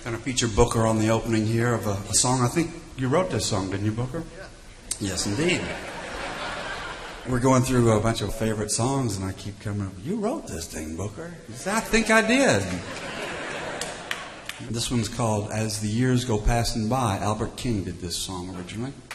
Going to feature Booker on the opening here of a song. I think you wrote this song, didn't you, Booker? Yeah. Yes, indeed. We're going through a bunch of favorite songs, and I keep coming up, you wrote this thing, Booker. He said, I think I did. This one's called As the Years Go Passing By. Albert King did this song originally.